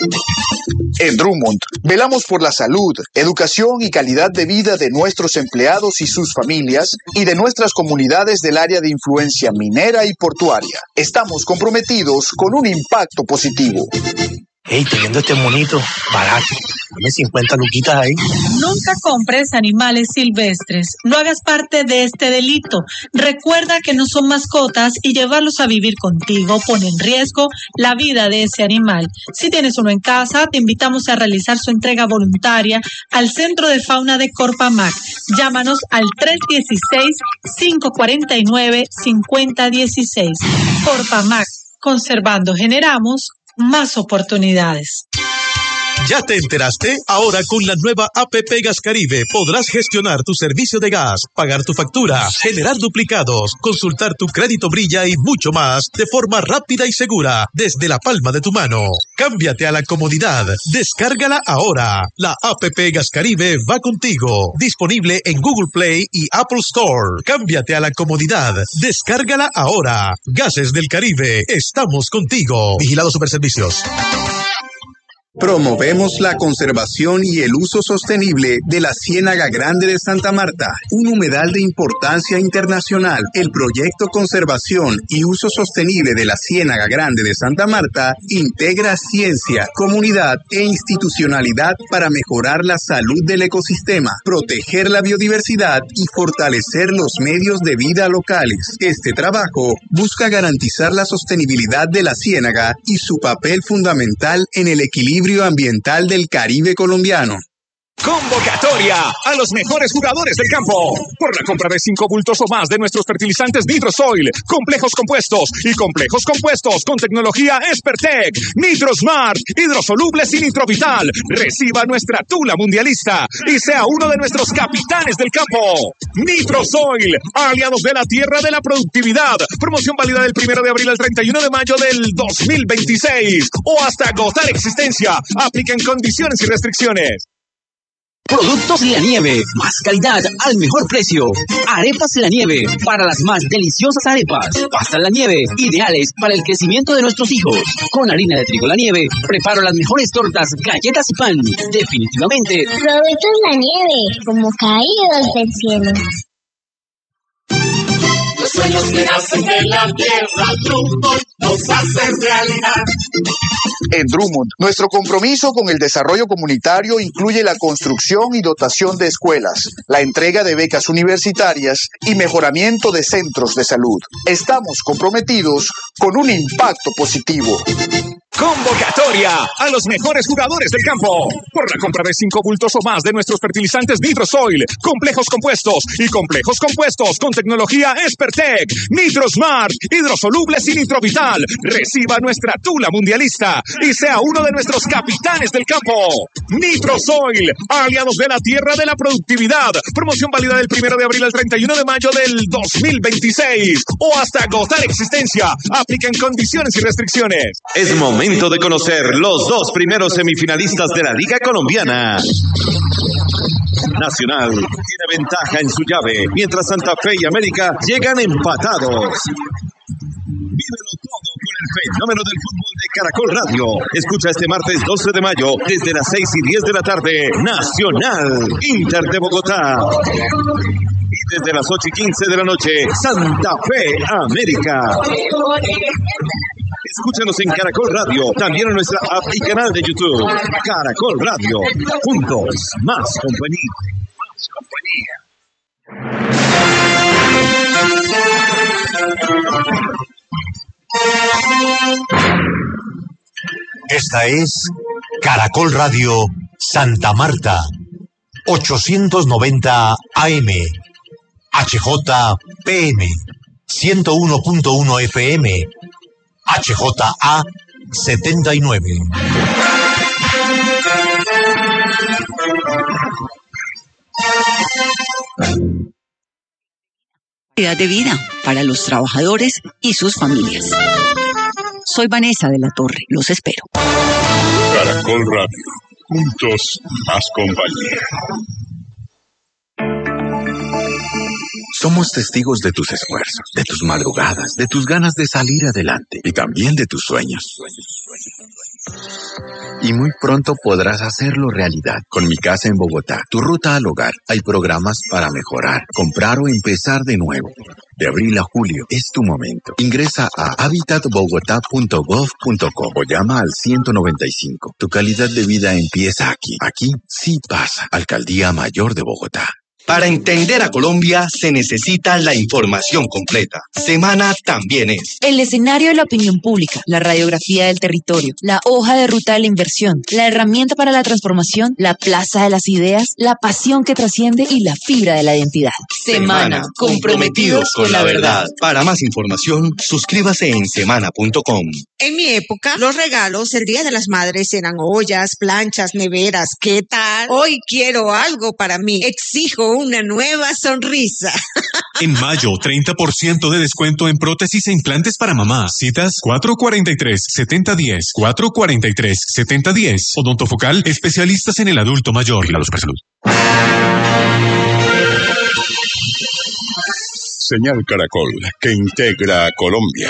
En Drummond, velamos por la salud, educación y calidad de vida de nuestros empleados y sus familias y de nuestras comunidades del área de influencia minera y portuaria. Estamos comprometidos con un impacto positivo. Hey, estoy viendo este monito barato. Dame 50 luquitas ahí. Nunca compres animales silvestres. No hagas parte de este delito. Recuerda que no son mascotas y llevarlos a vivir contigo pone en riesgo la vida de ese animal. Si tienes uno en casa, te invitamos a realizar su entrega voluntaria al Centro de Fauna de Corpamac. Llámanos al 316-549-5016. Corpamac. Conservando generamos más oportunidades. ¿Ya te enteraste? Ahora con la nueva APP Gas Caribe podrás gestionar tu servicio de gas, pagar tu factura, generar duplicados, consultar tu crédito Brilla y mucho más de forma rápida y segura desde la palma de tu mano. Cámbiate a la comodidad. Descárgala ahora. La APP Gas Caribe va contigo. Disponible en Google Play y Apple Store. Cámbiate a la comodidad. Descárgala ahora. Gases del Caribe. Estamos contigo. Vigilado Superservicios. Promovemos la conservación y el uso sostenible de la Ciénaga Grande de Santa Marta, un humedal de importancia internacional. El proyecto Conservación y Uso Sostenible de la Ciénaga Grande de Santa Marta integra ciencia, comunidad e institucionalidad para mejorar la salud del ecosistema, proteger la biodiversidad y fortalecer los medios de vida locales. Este trabajo busca garantizar la sostenibilidad de la ciénaga y su papel fundamental en el equilibrio ambiental del Caribe colombiano. Convocatoria a los mejores jugadores del campo. Por la compra de 5 bultos o más de nuestros fertilizantes Nitrosoil, complejos compuestos y complejos compuestos con tecnología Espertec, Nitrosmart, hidrosolubles y Nitrovital, reciba nuestra tula mundialista y sea uno de nuestros capitanes del campo. Nitrosoil, aliados de la tierra de la productividad. Promoción válida del 1 de abril al 31 de mayo del 2026 o hasta agotar existencia. Apliquen condiciones y restricciones. Productos La Nieve, más calidad al mejor precio. Arepas La Nieve, para las más deliciosas arepas. Pasta La Nieve, ideales para el crecimiento de nuestros hijos. Con harina de trigo La Nieve, preparo las mejores tortas, galletas y pan. Definitivamente. Productos La Nieve, como caídos del cielo. Los sueños que nacen de la tierra, Drummond los hacen realidad. En Drummond, nuestro compromiso con el desarrollo comunitario incluye la construcción y dotación de escuelas, la entrega de becas universitarias y mejoramiento de centros de salud. Estamos comprometidos con un impacto positivo. Convocatoria a los mejores jugadores del campo. Por la compra de 5 bultos o más de nuestros fertilizantes Nitrosoil, complejos compuestos y complejos compuestos con tecnología Espertec, Nitrosmart, hidrosolubles y Nitrovital, reciba nuestra tula mundialista y sea uno de nuestros capitanes del campo. Nitrosoil, aliados de la tierra de la productividad. Promoción válida del 1 de abril al 31 de mayo del 2026 o hasta agotar existencia. Apliquen condiciones y restricciones. Es momento de conocer los 2 primeros semifinalistas de la Liga Colombiana. Nacional tiene ventaja en su llave, mientras Santa Fe y América llegan empatados. Vívelo todo con el fenómeno del fútbol de Caracol Radio. Escucha este martes 12 de mayo desde las 6:10 de la tarde. Nacional, Inter de Bogotá. Y desde las 8:15 de la noche, Santa Fe, América. Escúchanos en Caracol Radio, también en nuestra app y canal de YouTube. Caracol Radio, juntos, más compañía. Esta es Caracol Radio Santa Marta, 890 AM, HJPM, 101.1 FM, HJA 79. Calidad de vida para los trabajadores y sus familias. Soy Vanessa de la Torre, los espero. Caracol Radio, juntos más compañía. Somos testigos de tus esfuerzos, de tus madrugadas, de tus ganas de salir adelante y también de tus sueños. Y muy pronto podrás hacerlo realidad. Con Mi Casa en Bogotá, tu ruta al hogar. Hay programas para mejorar, comprar o empezar de nuevo. De abril a julio es tu momento. Ingresa a habitatbogotá.gov.co o llama al 195. Tu calidad de vida empieza aquí. Aquí sí pasa. Alcaldía Mayor de Bogotá. Para entender a Colombia se necesita la información completa. Semana también es. El escenario de la opinión pública, la radiografía del territorio, la hoja de ruta de la inversión, la herramienta para la transformación, la plaza de las ideas, la pasión que trasciende y la fibra de la identidad. Semana, comprometidos con la verdad. Para más información, suscríbase en semana.com. En mi época, los regalos el Día de las Madres eran ollas, planchas, neveras. ¿Qué tal? Hoy quiero algo para mí. Exijo una nueva sonrisa. En mayo, 30% de descuento en prótesis e implantes para mamá. Citas 443-7010, 443-7010. Odontofocal, especialistas en el adulto mayor. La Supersalud. Señal Caracol, que integra a Colombia.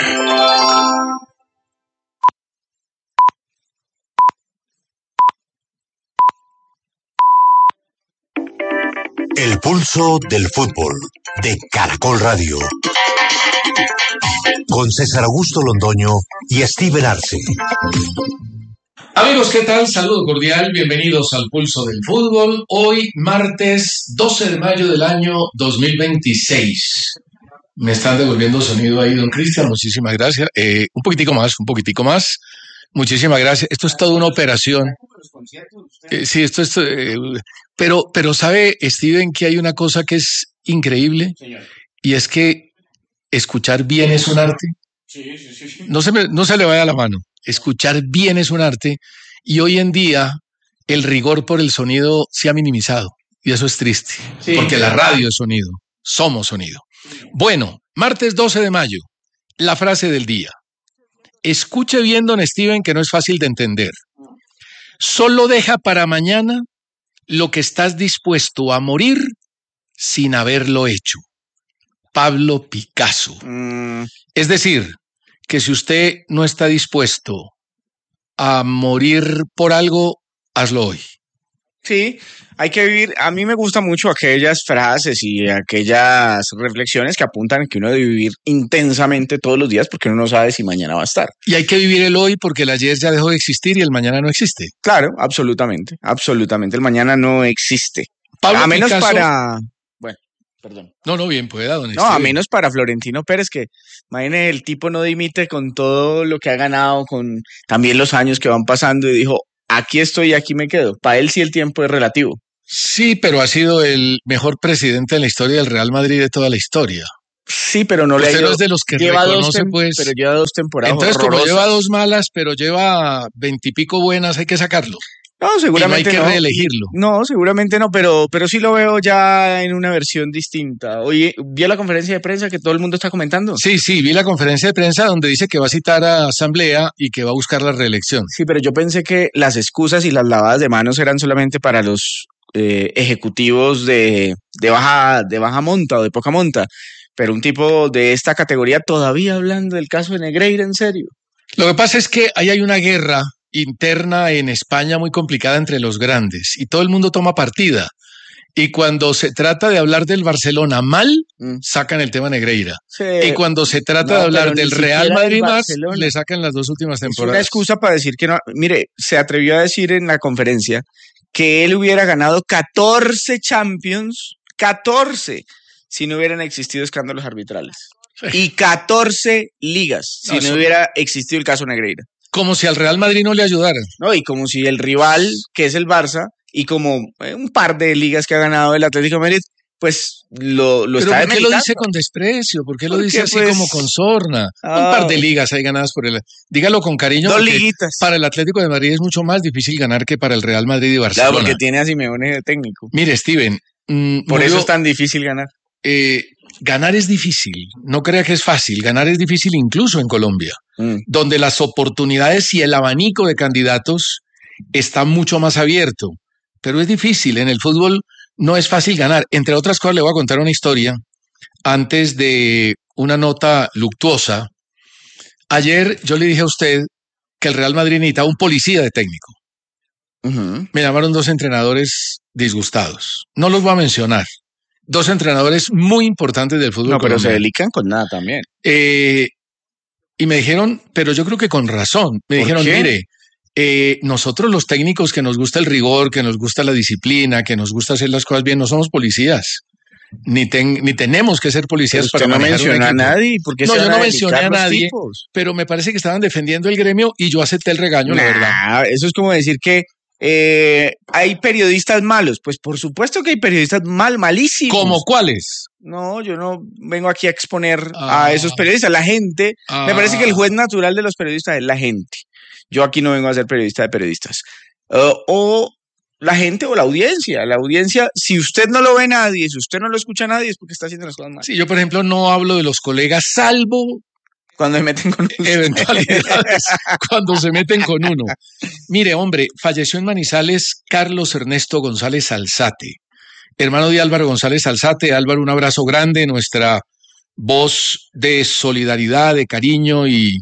El pulso del fútbol de Caracol Radio. Con César Augusto Londoño y Steven Arce. Amigos, ¿qué tal? Saludo cordial, bienvenidos al Pulso del Fútbol. Hoy, martes 12 de mayo del año 2026. Me están devolviendo sonido ahí, don Cristian, muchísimas gracias. Un poquitico más. Muchísimas gracias. Esto es toda una operación. Sí, esto es... pero sabe, Steven, que hay una cosa que es increíble, y es que escuchar bien es un arte. No se le vaya la mano. Escuchar bien es un arte, y hoy en día el rigor por el sonido se ha minimizado, y eso es triste, porque la radio es sonido, somos sonido. Bueno, martes 12 de mayo, la frase del día. Escuche bien, don Steven, que no es fácil de entender. Solo deja para mañana lo que estás dispuesto a morir sin haberlo hecho. Pablo Picasso. Es decir, que si usted no está dispuesto a morir por algo, hazlo hoy. Sí, hay que vivir. A mí me gustan mucho aquellas frases y aquellas reflexiones que apuntan a que uno debe vivir intensamente todos los días porque uno no sabe si mañana va a estar. Y hay que vivir el hoy porque el ayer ya dejó de existir y el mañana no existe. Claro, absolutamente. El mañana no existe. Pablo a menos Picasso, para... Bueno, perdón. No, bien pueda, don No, a menos para Florentino Pérez, que imagínese, el tipo no dimite con todo lo que ha ganado, con también los años que van pasando, y dijo, aquí estoy y aquí me quedo. Para él sí el tiempo es relativo. Sí, pero ha sido el mejor presidente en la historia del Real Madrid de toda la historia. Sí, pero no le ha Usted ido. no es de los que lleva reconoce, pues. Pero lleva 2 temporadas. Entonces, horrorosas. como lleva 2 malas, pero lleva 20 y pico buenas, hay que sacarlo. No, seguramente y no hay no. que reelegirlo. No, seguramente no, pero sí lo veo ya en una versión distinta. Oye, ¿vio la conferencia de prensa que todo el mundo está comentando? Sí, vi la conferencia de prensa donde dice que va a citar a Asamblea y que va a buscar la reelección. Sí, pero yo pensé que las excusas y las lavadas de manos eran solamente para los ejecutivos de baja monta o de poca monta, pero un tipo de esta categoría todavía hablando del caso de Negreira, ¿en serio? Lo que pasa es que ahí hay una guerra interna en España muy complicada entre los grandes y todo el mundo toma partida. Y cuando se trata de hablar del Barcelona mal, sacan el tema Negreira. Sí. Y cuando se trata de hablar del Real Madrid más, le sacan las 2 últimas temporadas. Es una excusa para decir que no. Mire, se atrevió a decir en la conferencia que él hubiera ganado 14 Champions, 14, si no hubieran existido escándalos arbitrales. Sí. Y 14 ligas, si no hubiera existido el caso Negreira. Como si al Real Madrid no le ayudaran. No, y como si el rival, que es el Barça, y como un par de ligas que ha ganado el Atlético de Madrid, pues lo está demeritando. ¿Por qué lo dice con desprecio? ¿Por qué lo dice así como con sorna? Un par de ligas hay ganadas por el... Dígalo con cariño. 2 liguitas. Para el Atlético de Madrid es mucho más difícil ganar que para el Real Madrid y Barcelona. Claro, porque tiene a Simeone de técnico. Mire, Steven... por eso es tan difícil ganar. Ganar es difícil. No crea que es fácil. Ganar es difícil incluso en Colombia, donde las oportunidades y el abanico de candidatos está mucho más abierto. Pero es difícil. En el fútbol no es fácil ganar. Entre otras cosas, le voy a contar una historia antes de una nota luctuosa. Ayer yo le dije a usted que el Real Madrid necesitaba un policía de técnico. me llamaron 2 entrenadores disgustados. No los voy a mencionar. 2 entrenadores muy importantes del fútbol colombiano. No, pero se delican con nada también. Y me dijeron, pero yo creo que con razón, me dijeron, mire, nosotros los técnicos que nos gusta el rigor, que nos gusta la disciplina, que nos gusta hacer las cosas bien, no somos policías. Ni tenemos que ser policías para manejar un equipo. No menciona a nadie. No, yo no mencioné a nadie, pero me parece que estaban defendiendo el gremio y yo acepté el regaño, la verdad. Eso es como decir que hay periodistas malos. Pues por supuesto que hay periodistas malísimos. ¿Cómo cuáles? No, yo no vengo aquí a exponer a esos periodistas. La gente, me parece que el juez natural de los periodistas es la gente. Yo aquí no vengo a ser periodista de periodistas. O la gente o la audiencia. La audiencia, si usted no lo ve nadie, si usted no lo escucha nadie, es porque está haciendo las cosas mal. Sí, yo por ejemplo no hablo de los colegas, salvo cuando se meten con eventualidades, cuando se meten con uno. Mire, hombre, falleció en Manizales Carlos Ernesto González Alzate, hermano de Álvaro González Alzate. Álvaro, un abrazo grande, nuestra voz de solidaridad, de cariño y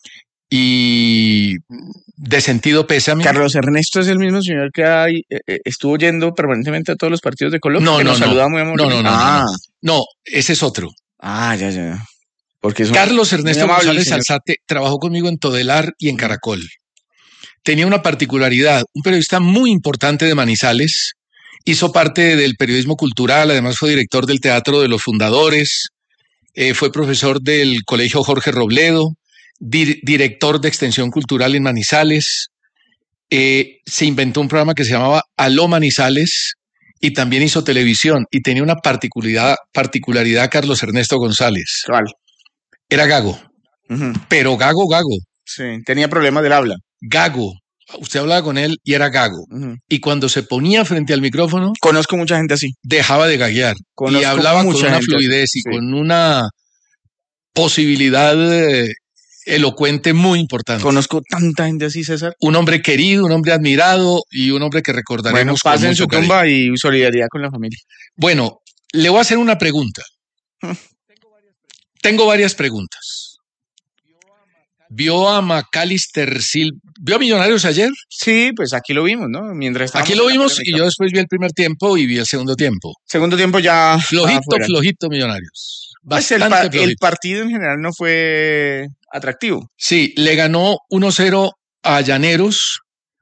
de sentido pésame. Carlos Ernesto es el mismo señor que estuvo yendo permanentemente a todos los partidos de Colombia. No, que nos saludaba muy amorosamente. No, ese es otro. Ya. Porque es Carlos Ernesto González Alzate trabajó conmigo en Todelar y en Caracol. Tenía una particularidad, un periodista muy importante de Manizales, hizo parte del periodismo cultural, además fue director del Teatro de los Fundadores, fue profesor del Colegio Jorge Robledo, director de Extensión Cultural en Manizales, se inventó un programa que se llamaba Aló Manizales y también hizo televisión y tenía una particularidad Carlos Ernesto González. ¿Cuál? Era gago, pero gago. Sí, tenía problemas del habla. Gago. Usted hablaba con él y era gago. Y cuando se ponía frente al micrófono... Conozco mucha gente así. Dejaba de gaguear. Y hablaba con una fluidez y con una posibilidad elocuente muy importante. Conozco tanta gente así, César. Un hombre querido, un hombre admirado y un hombre que recordaremos. Bueno, pasen su tumba y solidaridad con la familia. Bueno, le voy a hacer una pregunta. Tengo varias preguntas. ¿Vio a Macalister Silva? ¿Vio a Millonarios ayer? Sí, pues aquí lo vimos, ¿no? Aquí lo vimos y yo después vi el primer tiempo y vi el segundo tiempo. Segundo tiempo ya... Flojito Millonarios. Bastante pues el partido en general no fue atractivo. Sí, le ganó 1-0 a Llaneros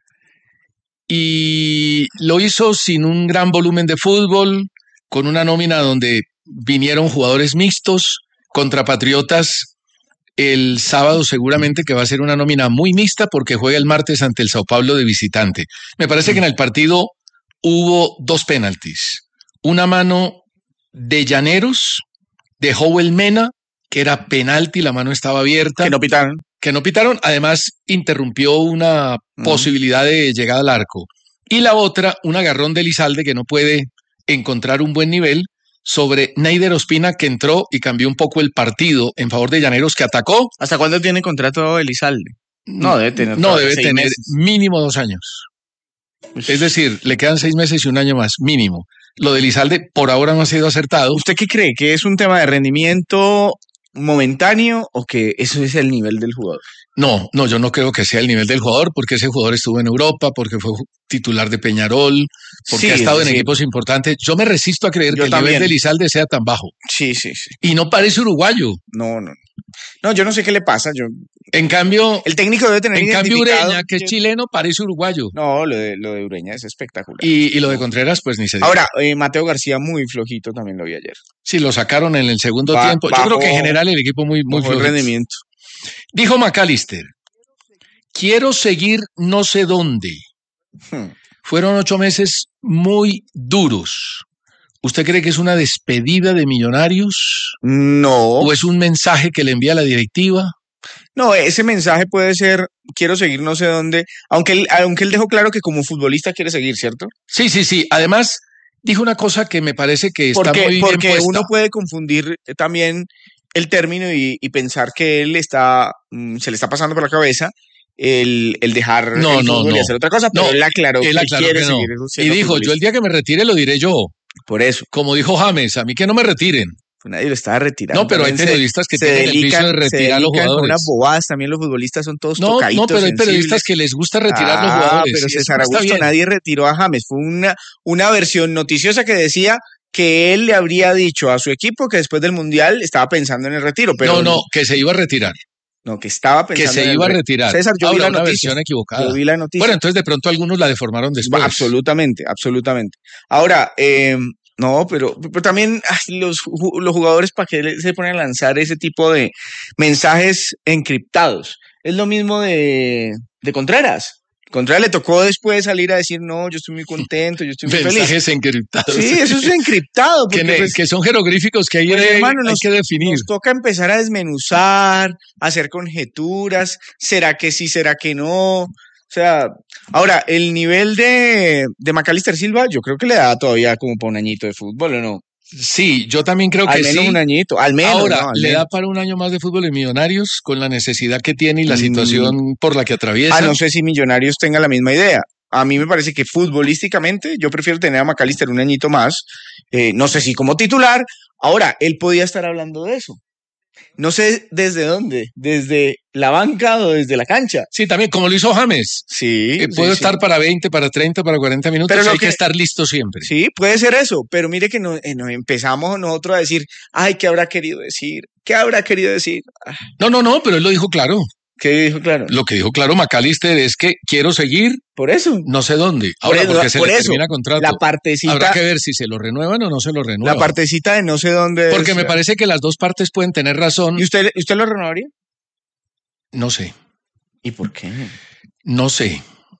y lo hizo sin un gran volumen de fútbol, con una nómina donde vinieron jugadores mixtos. Contra Patriotas el sábado seguramente que va a ser una nómina muy mixta porque juega el martes ante el Sao Paulo de visitante. Me parece que en el partido hubo 2 penaltis. Una mano de Llaneros, de Howell Mena, que era penalti, la mano estaba abierta. Que no pitaron, además interrumpió una posibilidad de llegada al arco. Y la otra, un agarrón de Elizalde que no puede encontrar un buen nivel, sobre Neider Ospina, que entró y cambió un poco el partido en favor de Llaneros, que atacó. ¿Hasta cuándo tiene contrato Elizalde? No, debe tener mínimo 2 años. Es decir, le quedan 6 meses y 1 año más, mínimo. Lo de Elizalde por ahora no ha sido acertado. ¿Usted qué cree? ¿Que es un tema de rendimiento momentáneo o que eso es el nivel del jugador? No, yo no creo que sea el nivel del jugador, porque ese jugador estuvo en Europa, porque fue titular de Peñarol, porque ha estado en equipos importantes. Yo me resisto a creer que el nivel de Elizalde sea tan bajo. Sí. Y no parece uruguayo. No, yo no sé qué le pasa. En cambio, el técnico debe tener Ureña, que es chileno, parece uruguayo. No, lo de Ureña es espectacular. Y lo de Contreras, pues ni se dice. Ahora, Mateo García muy flojito, también lo vi ayer. Sí, lo sacaron en el segundo tiempo. Yo creo que en general el equipo muy flojito. El rendimiento. Dijo Macalister, quiero seguir no sé dónde. Fueron 8 meses muy duros. ¿Usted cree que es una despedida de Millonarios? No. ¿O es un mensaje que le envía la directiva? No, ese mensaje puede ser, quiero seguir no sé dónde, aunque él dejó claro que como futbolista quiere seguir, ¿cierto? Sí. Además, dijo una cosa que me parece que está muy bien porque puesta. Uno puede confundir también el término y pensar que él se le está pasando por la cabeza el dejar el fútbol y hacer otra cosa, pero él aclaró que quiere que seguir y dijo, yo el día que me retire lo diré yo. Por eso. Como dijo James, a mí que no me retiren. Nadie lo estaba retirando. No, pero hay periodistas que tienen el vicio de retirar a los jugadores. Unas bobadas, también los futbolistas son todos tocaditos. No, pero hay periodistas que les gusta retirar a los jugadores. Pero César Augusto, nadie retiró a James. Fue una versión noticiosa que decía que él le habría dicho a su equipo que después del Mundial estaba pensando en el retiro. Pero no, que se iba a retirar. No, que estaba pensando que se iba a retirar. César, yo vi la una noticia. Versión equivocada. Yo vi la noticia. Bueno, entonces de pronto algunos la deformaron después. Absolutamente. Ahora, no, pero también los jugadores, ¿para qué se ponen a lanzar ese tipo de mensajes encriptados? Es lo mismo de Contreras. Contreras le tocó después salir a decir, no, yo estoy muy contento, yo estoy muy feliz. Mensajes encriptados. Sí, eso es encriptado. Que son jeroglíficos que hay que definir. Nos toca empezar a desmenuzar, a hacer conjeturas. ¿Será que sí, será que no? O sea, ahora, el nivel de Macalister Silva, yo creo que le da todavía como para un añito de fútbol, ¿o no? Sí, yo también creo que sí. Al menos un añito, al menos. Ahora, le da para un año más de fútbol en Millonarios con la necesidad que tiene y la situación por la que atraviesa. No sé si Millonarios tenga la misma idea. A mí me parece que futbolísticamente yo prefiero tener a Macalister un añito más. No sé si como titular. Ahora, él podía estar hablando de eso. No sé desde dónde, desde la banca o desde la cancha. Sí, también, como lo hizo James. Sí. Puedo estar para 20, para 30, para 40 minutos, pero hay que estar listo siempre. Sí, puede ser eso, pero mire que nos empezamos nosotros a decir, ay, ¿qué habrá querido decir? ¿Qué habrá querido decir? No, pero él lo dijo claro. ¿Qué dijo claro? Lo que dijo claro Macalister es que quiero seguir. Por eso. No sé dónde. Ahora, porque se le termina contrato. La partecita. Habrá que ver si se lo renuevan o no se lo renuevan. La partecita de no sé dónde. Porque me parece que las dos partes pueden tener razón. ¿Y usted lo renovaría? No sé. ¿Y por qué? No sé.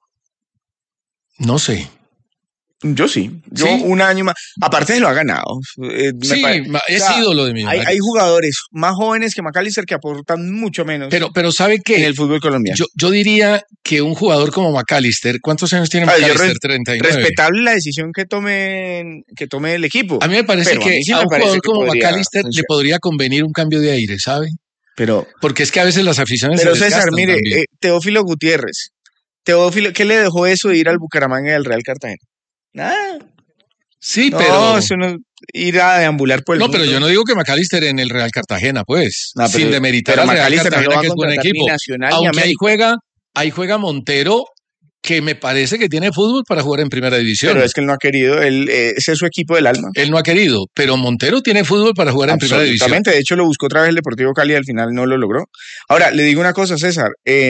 Yo sí. Yo un año más. Aparte se lo ha ganado. Es ídolo de Millonarios. Hay jugadores más jóvenes que Macalister que aportan mucho menos. Pero ¿sabe qué? En el fútbol colombiano. Yo diría que un jugador como Macalister, ¿cuántos años tiene Macalister? 39. Respetable la decisión que tome el equipo. A mí me parece que a un jugador como Macalister le podría convenir un cambio de aire, ¿sabe? Porque es que a veces las aficiones se desgastan. Pero César, mire, Teófilo Gutiérrez. ¿Qué le dejó eso de ir al Bucaramanga y al Real Cartagena? Nada. Sí, pero eso no ir a deambular por el mundo. Pero yo no digo que Macalister en el Real Cartagena, pues, sin demeritar al Real Cartagena, que es buen equipo. Aunque ahí juega Montero, que me parece que tiene fútbol para jugar en primera división. Pero es que él no ha querido, ese es su equipo del alma. Él no ha querido, pero Montero tiene fútbol para jugar en primera división. Absolutamente, de hecho lo buscó otra vez el Deportivo Cali y al final no lo logró. Ahora, le digo una cosa, César,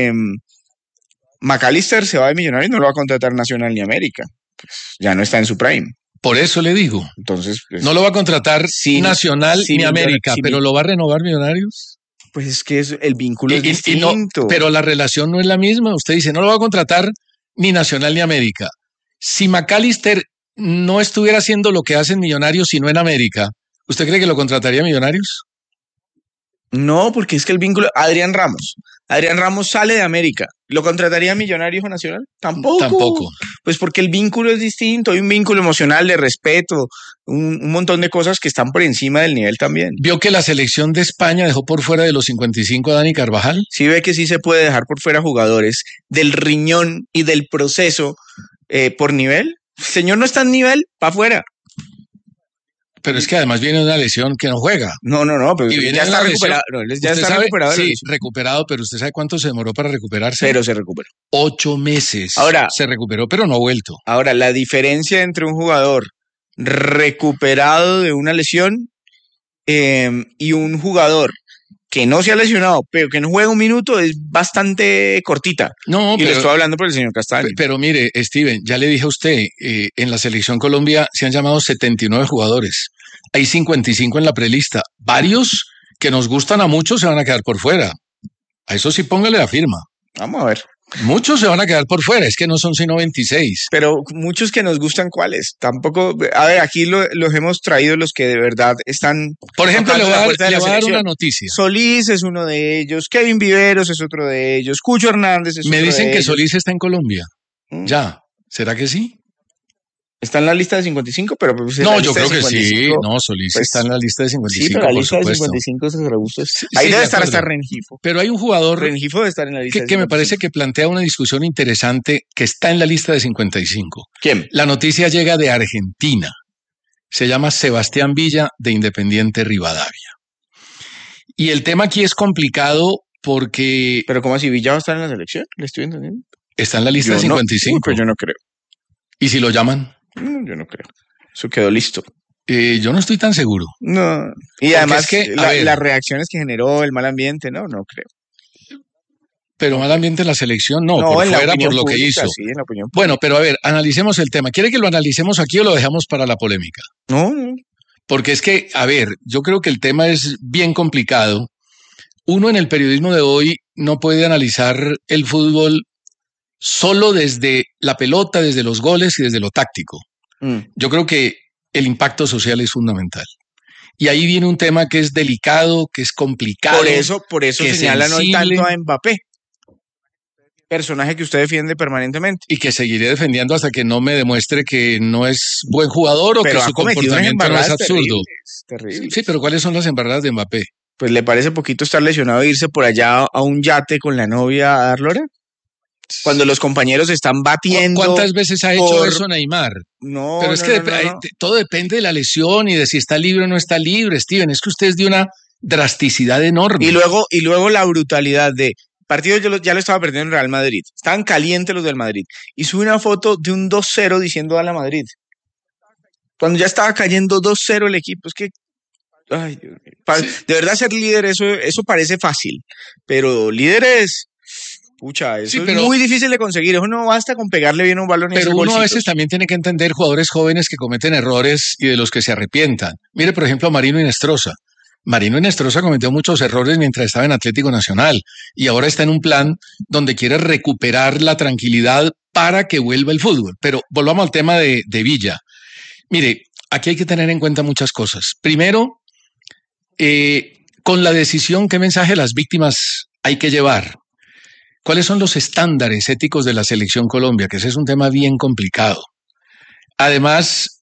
Macalister se va de Millonarios, no lo va a contratar Nacional ni América. Pues ya no está en su prime. Por eso le digo. Entonces, pues, no lo va a contratar Nacional ni América, pero ¿lo va a renovar Millonarios? Pues es que el vínculo es distinto. Pero la relación no es la misma. Usted dice, no lo va a contratar ni Nacional ni América. Si Macalister no estuviera haciendo lo que hacen Millonarios, sino en América, ¿usted cree que lo contrataría Millonarios? No, porque es que el vínculo... Adrián Ramos sale de América. ¿Lo contrataría Millonarios o Nacional? Tampoco. Pues porque el vínculo es distinto. Hay un vínculo emocional de respeto, un montón de cosas que están por encima del nivel también. ¿Vio que la selección de España dejó por fuera de los 55 a Dani Carvajal? Sí, ve que sí se puede dejar por fuera jugadores del riñón y del proceso por nivel. El señor no está en nivel, para afuera. Pero es que además viene una lesión que no juega. No, pero ya está recuperado. Ya está recuperado. Sí, recuperado, pero ¿usted sabe cuánto se demoró para recuperarse? Pero se recuperó. 8 meses. Ahora, se recuperó, pero no ha vuelto. Ahora, la diferencia entre un jugador recuperado de una lesión y un jugador que no se ha lesionado, pero que no juega un minuto, es bastante cortita. No, le estoy hablando por el señor Castaño. Pero mire, Steven, ya le dije a usted, en la Selección Colombia se han llamado 79 jugadores. Hay 55 en la prelista. Varios que nos gustan a muchos se van a quedar por fuera. A eso sí póngale la firma. Vamos a ver. Muchos se van a quedar por fuera, es que no son sino 26. Pero muchos que nos gustan, ¿cuáles? Tampoco, a ver, aquí los hemos traído los que de verdad están... Por ejemplo, le voy a dar una noticia. Solís es uno de ellos, Kevin Viveros es otro de ellos, Cucho Hernández es otro de ellos. Me dicen que Solís está en Colombia. Ya, ¿será que sí? Está en la lista de 55, pero... Pues, no, yo creo que sí. No, Solís pues, está en la lista de 55, sí, pero la lista de 55 es Robusto. Ahí debe estar hasta Rengifo. Pero hay un jugador... Rengifo debe estar en la lista que me parece que plantea una discusión interesante que está en la lista de 55. ¿Quién? La noticia llega de Argentina. Se llama Sebastián Villa de Independiente Rivadavia. Y el tema aquí es complicado porque... ¿Pero cómo así? ¿Villa va a estar en la selección? ¿Le estoy entendiendo? Está en la lista de 55. Pero yo no creo. ¿Y si lo llaman? Yo no creo. Eso quedó listo. Yo no estoy tan seguro. No. Y porque además es que, las reacciones que generó el mal ambiente, no creo. Pero mal ambiente en la selección, no por fuera, por lo que hizo. Sí, en la opinión pública. Bueno, pero a ver, analicemos el tema. ¿Quiere que lo analicemos aquí o lo dejamos para la polémica? No. Porque es que, a ver, yo creo que el tema es bien complicado. Uno en el periodismo de hoy no puede analizar el fútbol solo desde la pelota, desde los goles y desde lo táctico. Yo creo que el impacto social es fundamental. Y ahí viene un tema que es delicado, que es complicado. Por eso que señalan hoy sensible, tanto a Mbappé, personaje que usted defiende permanentemente. y que seguiré defendiendo hasta que no me demuestre que no es buen jugador o Pero que ha su cometido unas comportamiento no es embarradas absurdo. terribles. Sí, pero ¿cuáles son las embarradas de Mbappé? Pues le parece poquito estar lesionado e irse por allá a un yate con la novia a dar lora. Cuando los compañeros están batiendo. ¿Cuántas veces ha hecho eso Neymar? No, pero es que todo depende de la lesión y de si está libre o no está libre, Steven. Es que usted es de una drasticidad enorme. Y luego la brutalidad de partido, ya lo estaba perdiendo en Real Madrid. Estaban calientes los del Madrid. Y sube una foto de un 2-0 diciendo a la Madrid. Cuando ya estaba cayendo 2-0 el equipo. Es que, ay, Dios mío. Sí. De verdad ser líder, eso parece fácil. Pero líderes... Pucha, eso es muy difícil de conseguir. Eso no basta con pegarle bien un balón. Pero uno a veces también tiene que entender jugadores jóvenes que cometen errores y de los que se arrepientan. Mire, por ejemplo, a Marino Inestrosa. Marino Inestrosa cometió muchos errores mientras estaba en Atlético Nacional y ahora está en un plan donde quiere recuperar la tranquilidad para que vuelva el fútbol. Pero volvamos al tema de Villa. Mire, aquí hay que tener en cuenta muchas cosas. Primero, con la decisión, ¿qué mensaje a las víctimas hay que llevar? ¿Cuáles son los estándares éticos de la Selección Colombia? Que ese es un tema bien complicado. Además,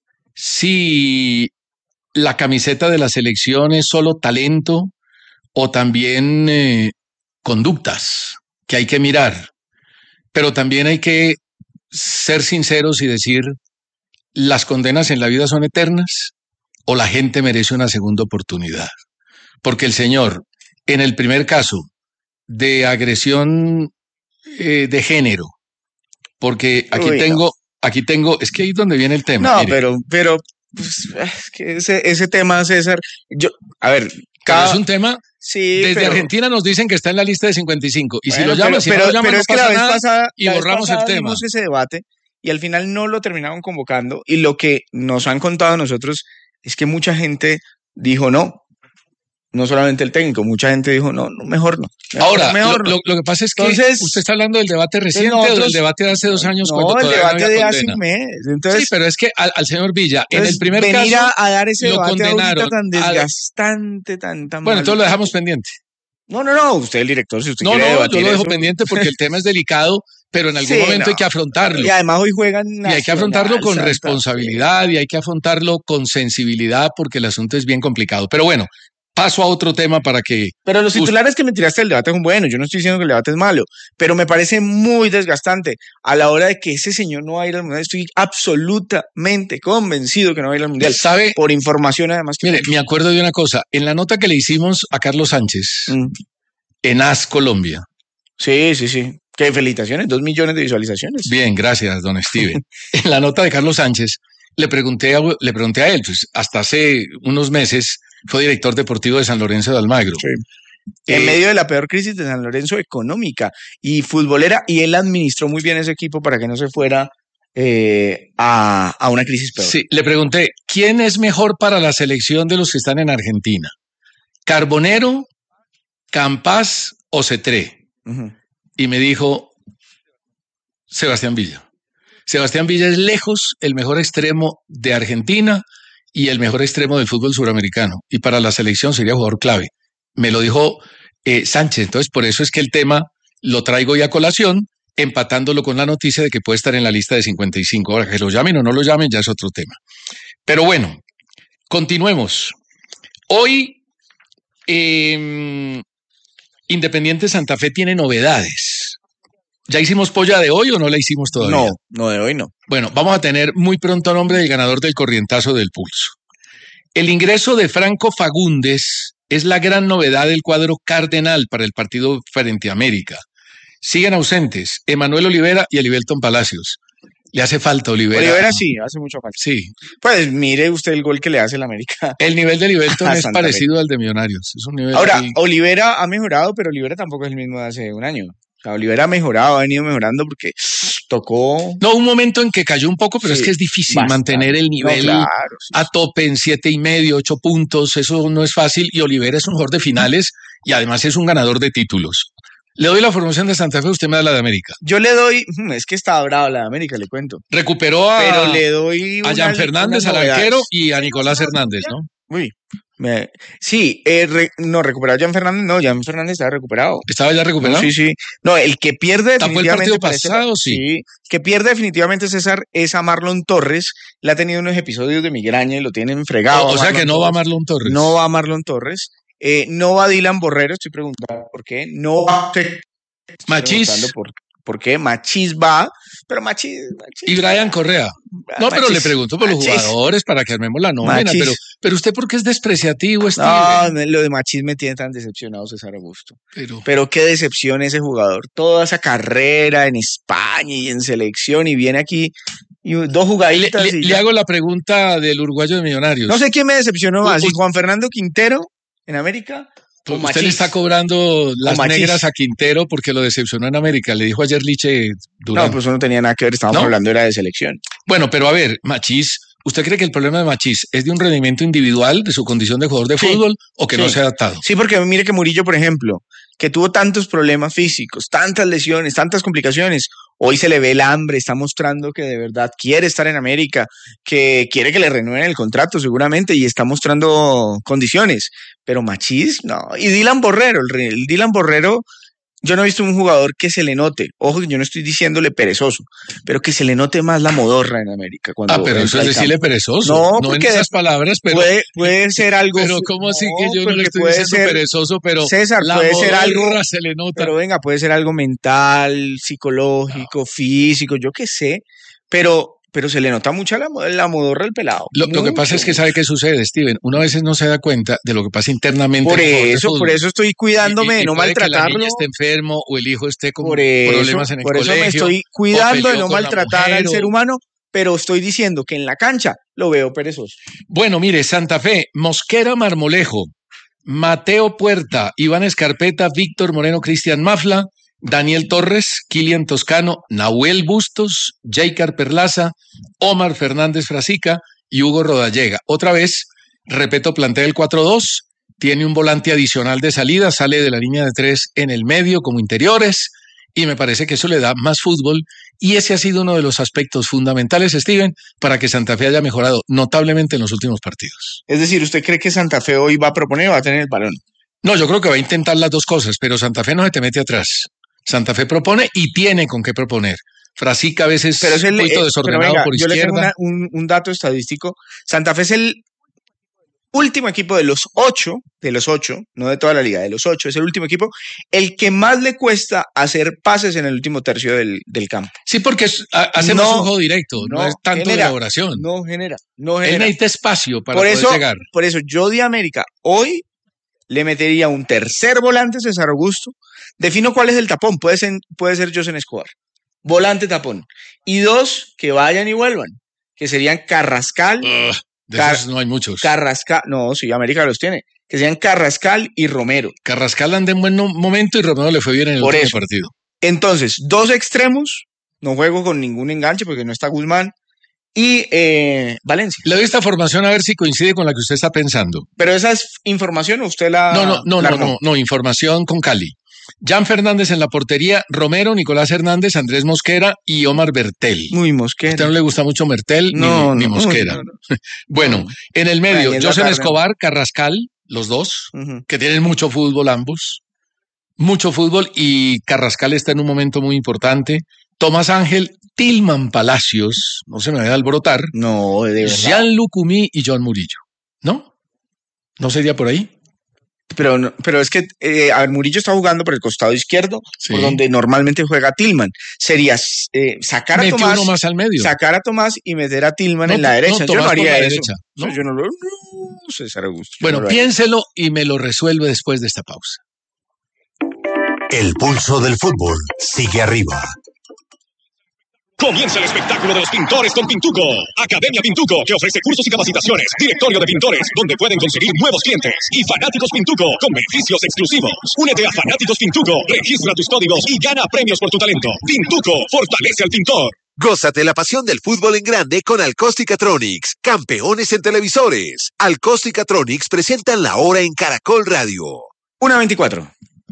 si la camiseta de la selección es solo talento o también conductas que hay que mirar. Pero también hay que ser sinceros y decir, ¿las condenas en la vida son eternas o la gente merece una segunda oportunidad? Porque el señor, en el primer caso, de agresión de género, porque aquí tengo, es que ahí es donde viene el tema. No, mire. pero pues, es que ese tema, César, es un tema, sí, desde Argentina nos dicen que está en la lista de 55, y si lo llaman, pero no es que la vez pasada, y borramos el tema. Vimos ese debate, y al final no lo terminaron convocando, y lo que nos han contado a nosotros es que mucha gente dijo no. No solamente el técnico, mucha gente dijo, no, mejor no. Ahora, lo que pasa es que usted está hablando del debate reciente o del debate de hace 2 años. No, el debate de hace un mes. Entonces, sí, pero es que al señor Villa, en el primer caso, venir a dar ese lo debate condenaron tan desgastante, tan bueno, entonces lo dejamos pendiente. No, usted el director, si usted quiere debatir debatir yo lo dejo eso. pendiente porque el tema es delicado, pero en algún momento hay que afrontarlo. Y además hoy juegan y hay que afrontarlo con responsabilidad y hay que afrontarlo con sensibilidad porque el asunto es bien complicado. Pero bueno, paso a otro tema para que... Pero los titulares que me tiraste del debate son buenos. Yo no estoy diciendo que el debate es malo, pero me parece muy desgastante a la hora de que ese señor no va a ir al Mundial. Estoy absolutamente convencido que no va a ir al Mundial. ¿Sabe? Por información además. Mire, me acuerdo de una cosa. En la nota que le hicimos a Carlos Sánchez, en AS Colombia. Sí. ¿Qué felicitaciones? 2 millones de visualizaciones. Bien, gracias, don Steven. En la nota de Carlos Sánchez, le pregunté a él, pues hasta hace unos meses fue director deportivo de San Lorenzo de Almagro. Sí. En medio de la peor crisis de San Lorenzo económica y futbolera, y él administró muy bien ese equipo para que no se fuera a una crisis peor. Sí, le pregunté, ¿quién es mejor para la selección de los que están en Argentina? ¿Carbonero, Campas o Cetré? Y me dijo, Sebastián Villa. Sebastián Villa es lejos el mejor extremo de Argentina y el mejor extremo del fútbol suramericano. Y para la selección sería jugador clave. Me lo dijo Sánchez. Entonces, por eso es que el tema lo traigo ya a colación, empatándolo con la noticia de que puede estar en la lista de 55. Ahora, que lo llamen o no lo llamen ya es otro tema. Pero bueno, continuemos. Hoy, Independiente Santa Fe tiene novedades. ¿Ya hicimos polla de hoy o no la hicimos todavía? No, de hoy no. Bueno, vamos a tener muy pronto nombre del ganador del corrientazo del pulso. El ingreso de Franco Fagundes es la gran novedad del cuadro cardenal para el partido frente a América. Siguen ausentes Emanuel Olivera y Elivelton Palacios. Le hace falta Olivera. Olivera sí, hace mucho falta. Sí. Pues mire usted el gol que le hace el América. El nivel de Elivelton es Santa parecido al de Millonarios. Es un nivel Ahora, ahí. Olivera ha mejorado, pero Olivera tampoco es el mismo de hace un año. O sea, Olivera ha mejorado, ha venido mejorando porque tocó... No, un momento en que cayó un poco, pero Sí, es que es difícil bastante. mantener el nivel No, claro, sí. a tope en 7,5, 8 puntos. Eso no es fácil. Y Olivera es un jugador de finales y además es un ganador de títulos. Le doy la formación de Santa Fe, usted me da la de América. Yo le doy... Es que estaba bravo la de América, le cuento. Recuperó Pero le doy a Jan Fernández, al unas arquero, novedades. y a Nicolás Hernández, ¿no? Uy. Sí, no, recuperado a Jan Fernández, no, Jan Fernández estaba recuperado. ¿Estaba ya recuperado? No, sí. No, el que pierde ¿Tapó el definitivamente... partido pasado? Sí. que pierde definitivamente César es a Marlon Torres. Le ha tenido unos episodios de migraña y lo tienen fregado. O sea que no va Marlon Torres. No va Marlon Torres. No va Dylan Borrero, estoy preguntando por qué. No va... Machís. ¿Por qué? Machís va, pero Machís... Y Brian Correa. No, pero Machís. le pregunto por los Machís. jugadores para que armemos la nómina. Machís. Pero usted, ¿por qué es despreciativo, No, Steven? lo de Machís me tiene tan decepcionado, César Augusto. Pero Pero qué decepción ese jugador. Toda esa carrera en España y en selección y viene aquí y dos jugaditas. y le ya. hago la pregunta del uruguayo de Millonarios. No sé quién me decepcionó más, si Usted- Juan Fernando Quintero en América o Usted Machís. le está cobrando las Machís. negras a Quintero porque lo decepcionó en América. Le dijo ayer Liche Durán. No, pues eso no tenía nada que ver, estábamos ¿No? hablando era de selección. Bueno, pero a ver, Machís, ¿usted cree que el problema de Machís es de un rendimiento individual, de su condición de jugador de Sí. fútbol, o que no Sí. se ha adaptado? Sí, porque mire que Murillo, por ejemplo, que tuvo tantos problemas físicos, tantas lesiones, tantas complicaciones, hoy se le ve el hambre, está mostrando que de verdad quiere estar en América, que quiere que le renueven el contrato seguramente y está mostrando condiciones. Pero Machís, no. Y Dylan Borrero, el Dylan Borrero, yo no he visto un jugador que se le note, ojo que yo no estoy diciéndole perezoso, pero que se le note más la modorra en América. Cuando Pero eso entra es al decirle campo. perezoso. No, No en porque esas palabras, pero... puede ser algo. Pero ¿cómo así que yo no porque le estoy puede diciendo ser- perezoso, pero César, la puede ser algo, modorra se le nota? pero venga, puede ser algo mental, psicológico, físico, yo qué sé, pero se le nota mucho la modorra al pelado. Lo que pasa es que sabe qué sucede, Steven. Uno a veces no se da cuenta de lo que pasa internamente. Por en un jugador de eso, fútbol. por eso estoy cuidándome de no puede que la maltratarlo. niña esté enfermo o el hijo esté con Por eso, problemas en el por eso colegio. me estoy o cuidando de peleó no con la maltratar al mujer, ser humano, pero estoy diciendo que en la cancha lo veo perezoso. Bueno, mire, Santa Fe, Mosquera Marmolejo, Mateo Puerta, Iván Escarpeta, Víctor Moreno, Cristian Mafla, Daniel Torres, Kilian Toscano, Nahuel Bustos, Jaycar Perlaza, Omar Fernández Frasica y Hugo Rodallega. Otra vez, repito, plantea el 4-2, tiene un volante adicional de salida, sale de la línea de 3 en el medio como interiores y me parece que eso le da más fútbol y ese ha sido uno de los aspectos fundamentales, Steven, para que Santa Fe haya mejorado notablemente en los últimos partidos. Es decir, ¿usted cree que Santa Fe hoy va a proponer o va a tener el balón? No, yo creo que va a intentar las dos cosas, pero Santa Fe no se te mete atrás. Santa Fe propone y tiene con qué proponer. Frasica a veces Pero es un poquito pero desordenado venga, por yo le tengo izquierda. un dato estadístico. Santa Fe es el último equipo de los ocho, no de toda la liga, de los 8, es el último equipo, el que más le cuesta hacer pases en el último tercio del campo. Sí, porque hacemos un juego directo, no es tanto de genera, elaboración. No genera. Él necesita espacio para por poder eso, llegar. Por eso yo de América hoy le metería un tercer volante, César Augusto. Defino cuál es el tapón, puede ser Josen Escobar. Volante tapón. Y 2 que vayan y vuelvan, que serían Carrascal. De esos no hay muchos. Carrascal, no, sí, América los tiene. Que sean Carrascal y Romero. Carrascal anda en buen momento y Romero le fue bien en el Por último eso. partido. Entonces, 2 extremos, no juego con ningún enganche porque no está Guzmán. Y Valencia. Le doy esta formación a ver si coincide con la que usted está pensando. Pero esa es información o usted la. No, información con Cali. Jan Fernández en la portería, Romero, Nicolás Hernández, Andrés Mosquera y Omar Bertel. Muy Mosquera. ¿A usted no le gusta mucho Mertel ni Mosquera? No. Bueno, en el medio, Josen Escobar, Carrascal, los dos, que tienen mucho fútbol ambos. Mucho fútbol y Carrascal está en un momento muy importante. Tomás Ángel, Tilman Palacios, no se me vaya a alborotar. No, de verdad. Jean Lucumí y John Murillo. ¿No? ¿No sería por ahí? Pero es que Murillo está jugando por el costado izquierdo, por donde normalmente juega Tillman. Sería sacar a Tomás, uno más al medio. Sacar a Tomás y meter a Tillman en la derecha. Yo no haría eso. ¿No? Yo no, César Augusto. Bueno, piénselo y me lo resuelve después de esta pausa. El pulso del fútbol sigue arriba. Comienza el espectáculo de los pintores con Pintuco. Academia Pintuco, que ofrece cursos y capacitaciones. Directorio de pintores, donde pueden conseguir nuevos clientes. Y Fanáticos Pintuco, con beneficios exclusivos. Únete a Fanáticos Pintuco, registra tus códigos y gana premios por tu talento. Pintuco, fortalece al pintor. Gózate la pasión del fútbol en grande con Alcóstica-Tronics, campeones en televisores. Alcóstica-Tronics presentan la hora en Caracol Radio. 1:24.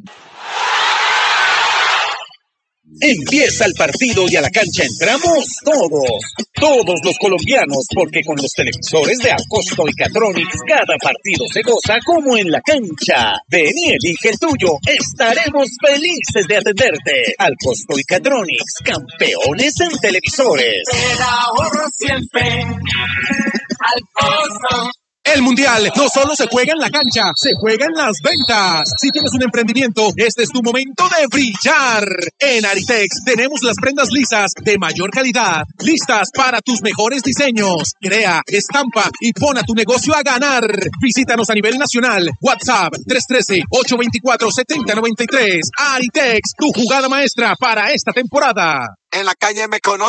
Empieza el partido y a la cancha entramos todos los colombianos, porque con los televisores de Alcóstica-Tronics cada partido se goza como en la cancha. Ven y elige el tuyo, estaremos felices de atenderte. Alcóstica-Tronics, campeones en televisores. Te ahorro siempre, Alcosto. El Mundial no solo se juega en la cancha, se juega en las ventas. Si tienes un emprendimiento, este es tu momento de brillar. En Aritex tenemos las prendas lisas de mayor calidad, listas para tus mejores diseños. Crea, estampa y pon a tu negocio a ganar. Visítanos a nivel nacional. WhatsApp 313-824-7093. Aritex, tu jugada maestra para esta temporada. En la calle me conocen